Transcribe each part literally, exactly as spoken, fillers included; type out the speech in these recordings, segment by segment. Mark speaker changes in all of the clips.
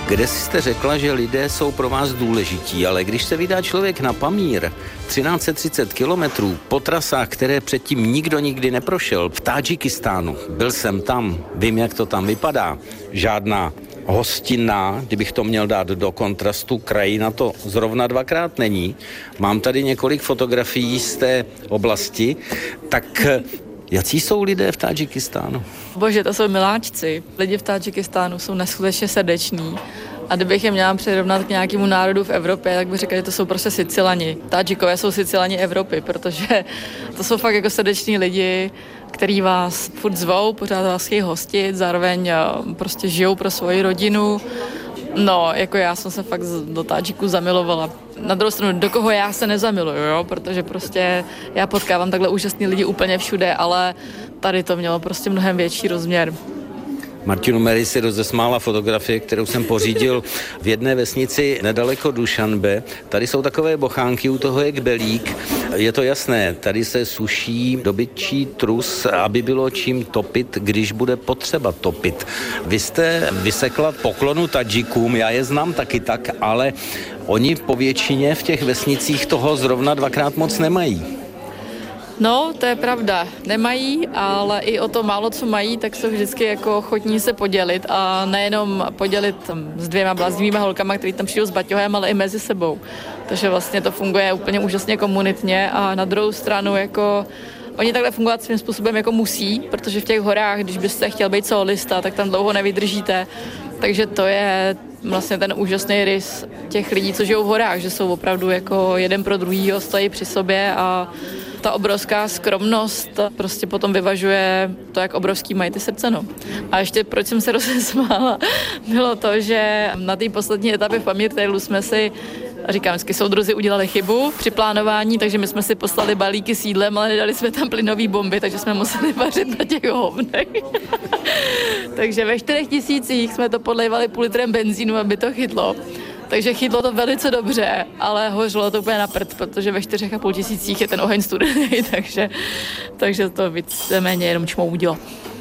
Speaker 1: kde jste řekla, že lidé jsou pro vás důležití, ale když se vydá člověk na Pamír třináct set třicet kilometrů po trasách, které předtím nikdo nikdy neprošel, v Tádžikistánu, byl jsem tam, vím, jak to tam vypadá, žádná hostinná, kdybych to měl dát do kontrastu, krajina to zrovna dvakrát není. Mám tady několik fotografií z té oblasti, tak jací jsou lidé v Tádžikistánu?
Speaker 2: Bože, to jsou miláčci. Lidi v Tádžikistánu jsou neskutečně srdeční. A kdybych je měla přirovnat k nějakému národu v Evropě, tak bych řekla, že to jsou prostě Sicilani. Tádžikové jsou Sicilani Evropy, protože to jsou fakt jako srdeční lidi, který vás furt zvou, pořád vás chtějí hostit, zároveň prostě žijou pro svoji rodinu. No, jako já jsem se fakt do Tádžiku zamilovala. Na druhou stranu, do koho já se nezamiluju, jo? Protože prostě já potkávám takhle úžasný lidi úplně všude, ale tady to mělo prostě mnohem větší rozměr.
Speaker 1: Martinu Mary si rozesmála fotografie, kterou jsem pořídil v jedné vesnici nedaleko Dušanbe. Tady jsou takové bochánky, u toho je kbelík. Je to jasné, tady se suší dobytčí trus, aby bylo čím topit, když bude potřeba topit. Vy jste vysekla poklonu Tadžikům, já je znám taky tak, ale oni po většině v těch vesnicích toho zrovna dvakrát moc nemají.
Speaker 2: No, to je pravda. Nemají, ale i o to málo, co mají, tak jsou vždycky jako ochotní se podělit a nejenom podělit s dvěma bláznivýma holkama, který tam přijdou s baťohem, ale i mezi sebou. Takže vlastně to funguje úplně úžasně komunitně a na druhou stranu jako oni takhle fungovat svým způsobem jako musí, protože v těch horách, když byste chtěl být solista, tak tam dlouho nevydržíte. Takže to je vlastně ten úžasný rys těch lidí, co žijou v horách, že jsou opravdu jako jeden pro druhýho, stojí při sobě a ta obrovská skromnost prostě potom vyvažuje to, jak obrovský mají ty srdce, no. A ještě proč jsem se rozesmála, bylo to, že na té poslední etapě v Pamír Trailu jsme si, říkám, vždycky soudruzi udělali chybu při plánování, takže my jsme si poslali balíky s jídlem, ale nedali jsme tam plynový bomby, takže jsme museli vařit na těch hovnech. Takže ve čtyřech tisících jsme to podlejvali půl litrem benzínu, aby to chytlo. Takže chytlo to velice dobře, ale hořilo to úplně na prd, protože ve čtyřech a půl tisících je ten oheň studený, takže, takže to víceméně jenom čmoudilo.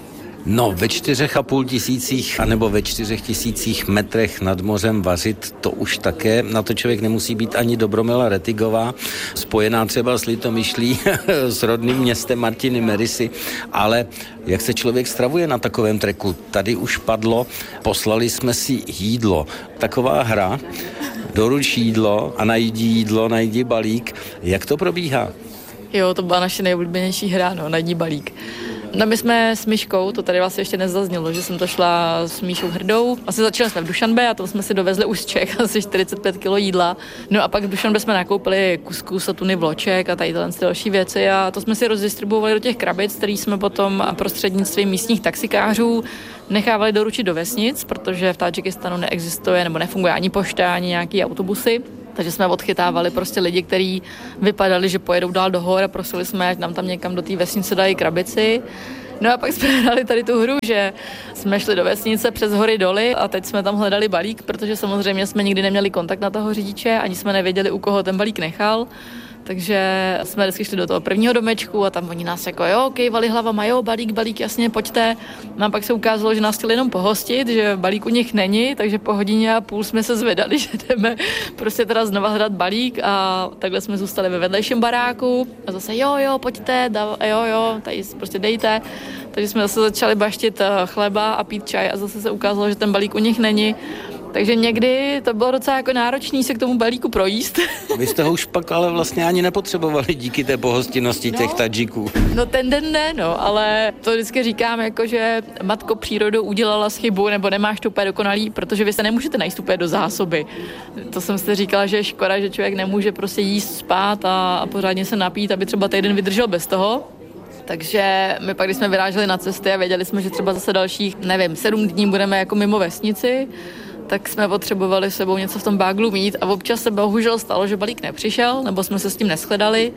Speaker 1: No, ve čtyřech a půl tisících, anebo ve čtyřech tisících metrech nad mořem vařit, to už také, na to člověk nemusí být ani Dobromila Retigová, spojená třeba s Litomyšlí, s rodným městem Martiny Merisy, ale jak se člověk stravuje na takovém treku? Tady už padlo, poslali jsme si jídlo. Taková hra, doruč jídlo a najdi jídlo, najdi balík. Jak to probíhá?
Speaker 2: Jo, to byla naše nejoblíbenější hra, no, najdi balík. No my jsme s Myškou, to tady vlastně ještě nezaznělo, že jsem to šla s Míšou Hrdou. Vlastně začali jsme v Dušanbe a tam jsme si dovezli už z Čech asi čtyřicet pět kilo jídla. No a pak v Dušanbe jsme nakoupili kuskus a tuny vloček a tady tyhle další věci a to jsme si rozdistribuovali do těch krabic, který jsme potom prostřednictvím místních taxikářů nechávali doručit do vesnic, protože v Tádžikistánu neexistuje nebo nefunguje ani pošta, ani nějaký autobusy. Takže jsme odchytávali prostě lidi, kteří vypadali, že pojedou dál do hor a prosili jsme, ať nám tam někam do té vesnice dají krabici. No a pak jsme hráli tady tu hru, že jsme šli do vesnice přes hory doly a teď jsme tam hledali balík, protože samozřejmě jsme nikdy neměli kontakt na toho řidiče, ani jsme nevěděli, u koho ten balík nechal. Takže jsme vždycky šli do toho prvního domečku a tam oni nás jako jo, kejvali hlavama, jo, balík, balík, jasně, pojďte. No a pak se ukázalo, že nás chtěli jenom pohostit, že balík u nich není, takže po hodině a půl jsme se zvedali, že jdeme prostě teda znova hledat balík a takhle jsme zůstali ve vedlejším baráku a zase jo, jo, pojďte, dav, jo, jo, tady prostě dejte. Takže jsme zase začali baštit chleba a pít čaj a zase se ukázalo, že ten balík u nich není. Takže někdy to bylo docela jako náročný se k tomu balíku projíst.
Speaker 1: Vy jste ho už pak ale vlastně ani nepotřebovali díky té pohostinnosti no, těch Tadžiků.
Speaker 2: No ten den ne, no, ale to vždycky říkám, jako že matko přírodu udělala chybu, nebo nemáš to úplně dokonalý, protože vy se nemůžete najíst úplně do zásoby. To jsem si říkala, že je škoda, že člověk nemůže prostě jíst, spát a, a pořádně se napít, aby třeba týden vydržel bez toho. Takže my pak, když jsme vyráželi na cesty a věděli jsme, že třeba zase dalších, nevím, sedm dní budeme jako mimo vesnici, tak jsme potřebovali s sebou něco v tom báglu mít a občas se bohužel stalo, že balík nepřišel, nebo jsme se s tím neschledali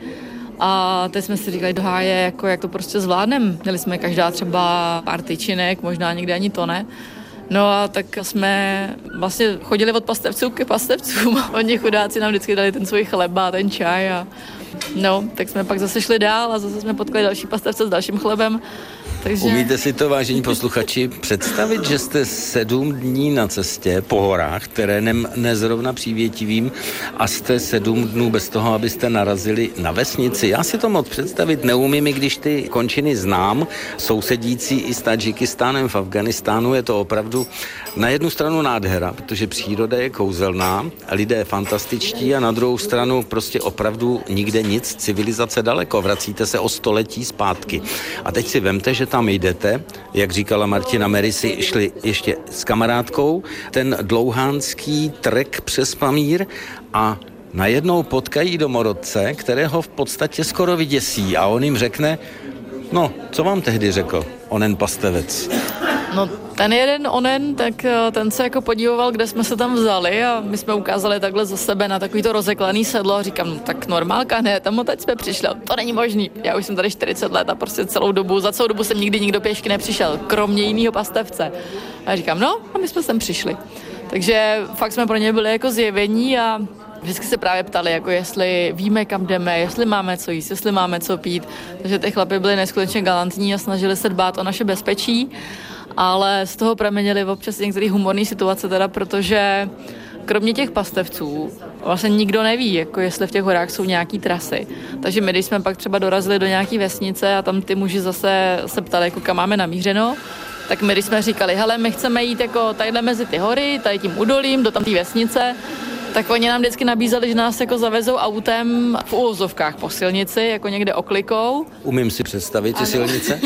Speaker 2: a teď jsme si říkali do háje, jako jak to prostě zvládneme. Měli jsme každá třeba pár tyčinek, možná někde ani to ne. No a tak jsme vlastně chodili od pastevců k pastevcům. Oni chudáci nám vždycky dali ten svůj chleba a ten čaj a no, tak jsme pak zase šli dál a zase jsme potkali další pastevce s dalším chlebem. Takže...
Speaker 1: Umíte si to, vážení posluchači, představit, že jste sedm dní na cestě po horách, terénem nezrovna přívětivým a jste sedm dnů bez toho, abyste narazili na vesnici? Já si to moc představit neumím, i když ty končiny znám, sousedící i s Tadžikistánem v Afganistánu, je to opravdu na jednu stranu nádhera, protože příroda je kouzelná, lidé fantastičtí a na druhou stranu prostě opravdu nikde nic, civilizace daleko, vracíte se o století zpátky. A teď si vemte, že tam jdete, jak říkala Martina Mary, si šli ještě s kamarádkou, ten dlouhánský trek přes Pamír a najednou potkají domorodce, kterého v podstatě skoro vyděsí a on jim řekne, no, co vám tehdy řekl onen pastevec?
Speaker 2: No ten jeden onen, tak ten se jako podíval, kde jsme se tam vzali a my jsme ukázali takhle za sebe na takový to rozeklaný sedlo a říkám, no tak normálka, ne, tam teď jsme přišli, to není možný. Já už jsem tady čtyřicet let a prostě celou dobu, za celou dobu jsem nikdy nikdo pěšky nepřišel, kromě jinýho pastevce. A říkám, no a my jsme sem přišli. Takže fakt jsme pro ně byli jako zjevení a vždycky se právě ptali, jako jestli víme, kam jdeme, jestli máme co jíst, jestli máme co pít. Takže ty chlapi byli neskutečně galantní a snažili se dbát o naše bezpečí. Ale z toho pramenily občas některé humorné situace, teda, protože kromě těch pastevců vlastně nikdo neví, jako jestli v těch horách jsou nějaký trasy. Takže my, když jsme pak třeba dorazili do nějaký vesnice a tam ty muži zase se ptali, jako kam máme namířeno, tak my, když jsme říkali, hele, my chceme jít jako tadyhle mezi ty hory, tady tím údolím, do tam té vesnice, tak oni nám vždycky nabízeli, že nás jako zavezou autem v uvozovkách po silnici, jako někde oklikou.
Speaker 1: Umím si představit ty silnice.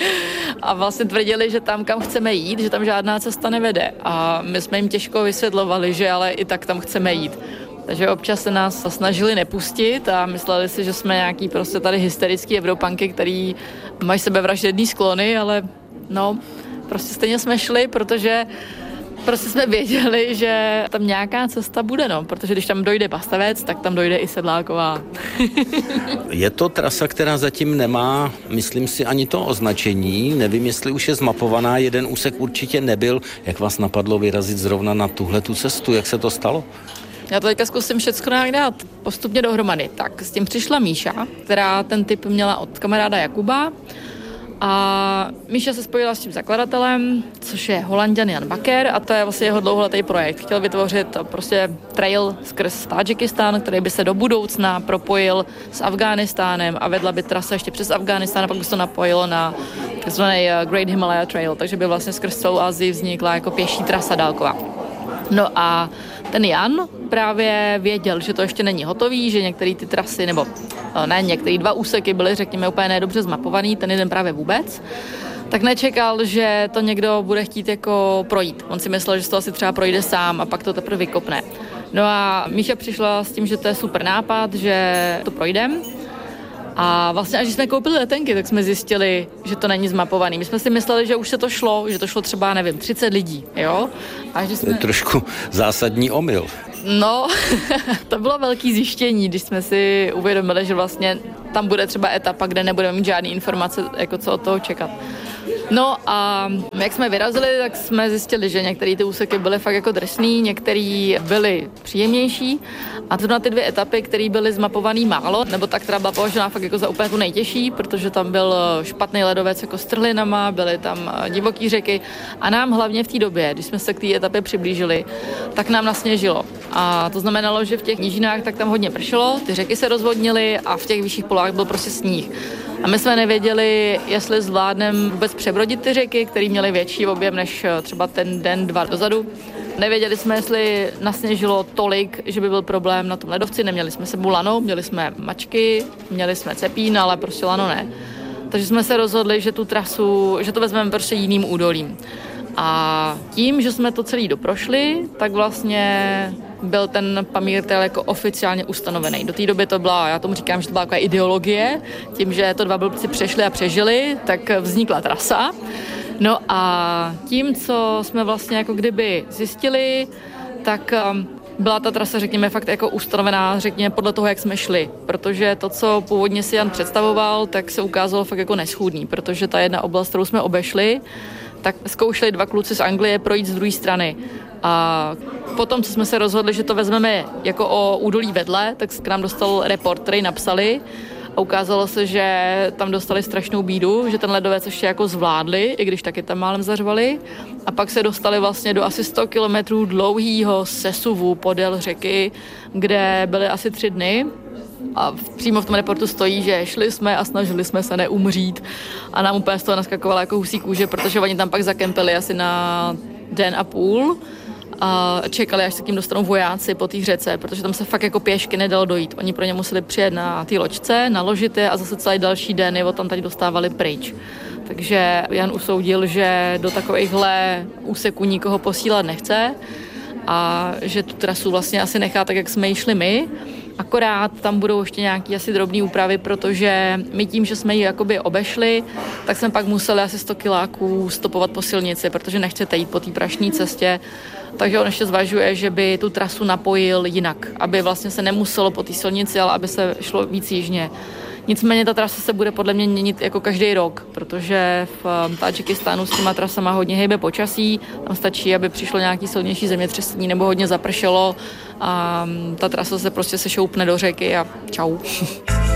Speaker 2: A vlastně tvrdili, že tam, kam chceme jít, že tam žádná cesta nevede. A my jsme jim těžko vysvětlovali, že ale i tak tam chceme jít. Takže občas se nás snažili nepustit a mysleli si, že jsme nějaký prostě tady hysterický Evropanky, který mají sebevražedný sklony, ale no, prostě stejně jsme šli, protože prostě jsme věděli, že tam nějaká cesta bude, no, protože když tam dojde pastevec, tak tam dojde i sedláková.
Speaker 1: Je to trasa, která zatím nemá, myslím si, ani to označení. Nevím, jestli už je zmapovaná. Jeden úsek určitě nebyl. Jak vás napadlo vyrazit zrovna na tuhle tu cestu? Jak se to stalo?
Speaker 2: Já to teďka zkusím všechno nějak dát postupně dohromady. Tak s tím přišla Míša, která ten tip měla od kamaráda Jakuba. A Míša se spojila s tím zakladatelem, což je Holanďan Jan Baker a to je vlastně jeho dlouholetý projekt. Chtěl vytvořit prostě trail skrz Tadžikistán, který by se do budoucna propojil s Afghánistánem a vedla by trasa ještě přes Afghánistán a pak by se to napojilo na takzvaný Great Himalaya Trail, takže by vlastně skrz celou Asii vznikla jako pěší trasa dálková. No a ten Jan právě věděl, že to ještě není hotový, že některé ty trasy, nebo ne, některé dva úseky byly, řekněme, úplně nedobře zmapovaný, ten jeden právě vůbec, tak nečekal, že to někdo bude chtít jako projít. On si myslel, že se to asi třeba projde sám a pak to teprve vykopne. No a Míša přišla s tím, že to je super nápad, že to projdem. A vlastně, až jsme koupili letenky, tak jsme zjistili, že to není zmapovaný. My jsme si mysleli, že už se to šlo, že to šlo třeba, nevím, třicet lidí, jo? A že jsme...
Speaker 1: To je trošku zásadní omyl.
Speaker 2: No, to bylo velký zjištění, když jsme si uvědomili, že vlastně tam bude třeba etapa, kde nebudeme mít žádný informace, jako co od toho čekat. No a jak jsme vyrazili, tak jsme zjistili, že některé ty úseky byly fakt jako drsný, některé byly příjemnější a zrovna ty dvě etapy, které byly zmapované málo, nebo ta, která byla považována fakt jako za úplně tu nejtěžší, protože tam byl špatný ledovec jako s trhlinama, byly tam divoký řeky a nám hlavně v té době, když jsme se k té etapě přiblížili, tak nám nasněžilo. A to znamenalo, že v těch nížinách tak tam hodně pršelo, ty řeky se rozvodnily a v těch vyšších polách byl prostě sníh. A my jsme nevěděli, jestli zvládneme vůbec přebrodit ty řeky, které měly větší objem než třeba ten den, dva dozadu. Nevěděli jsme, jestli nasněžilo tolik, že by byl problém na tom ledovci. Neměli jsme sebou lano, měli jsme mačky, měli jsme cepín, ale prostě lano ne. Takže jsme se rozhodli, že tu trasu, že to vezmeme prostě jiným údolím. A tím, že jsme to celý doprošli, tak vlastně byl ten Pamír Trail jako oficiálně ustanovený. Do té doby to byla, já tomu říkám, že to byla taková ideologie, tím, že to dva blbci přešli a přežili, tak vznikla trasa. No a tím, co jsme vlastně jako kdyby zjistili, tak byla ta trasa, řekněme, fakt jako ustanovená, řekněme, podle toho, jak jsme šli. Protože to, co původně si Jan představoval, tak se ukázalo fakt jako neschůdný, protože ta jedna oblast, kterou jsme obešli, tak zkoušeli dva kluci z Anglie projít z druhé strany. A potom, co jsme se rozhodli, že to vezmeme jako o údolí vedle, tak k nám dostal report, který napsali a ukázalo se, že tam dostali strašnou bídu, že ten ledovec ještě jako zvládli, i když taky tam málem zařvali. A pak se dostali vlastně do asi sto kilometrů dlouhýho sesuvu podél řeky, kde byly asi tři dny. A přímo v tom reportu stojí, že šli jsme a snažili jsme se neumřít. A nám úplně z toho naskakovala jako husí kůže, protože oni tam pak zakempili asi na den a půl a čekali, až se k tím dostanou vojáci po té řece, protože tam se fakt jako pěšky nedalo dojít. Oni pro ně museli přijet na té loďce, naložit je a zase celý další den je tam tady dostávali pryč. Takže Jan usoudil, že do takovýchhle úseků nikoho posílat nechce a že tu trasu vlastně asi nechá tak, jak jsme ji šli my. Akorát tam budou ještě nějaké asi drobné úpravy, protože my tím, že jsme ji jakoby obešli, tak jsme pak museli asi sto kiláků stopovat po silnici, protože nechcete jít po té prašní cestě. Takže on ještě zvažuje, že by tu trasu napojil jinak, aby vlastně se nemuselo po té silnici, ale aby se šlo víc jižně. Nicméně ta trasa se bude podle mě měnit jako každý rok, protože v Tádžikistánu s těma trasama hodně hejbe počasí, tam stačí, aby přišlo nějaký silnější zemětřesení nebo hodně zapršelo a ta trasa se prostě sešoupne do řeky a čau.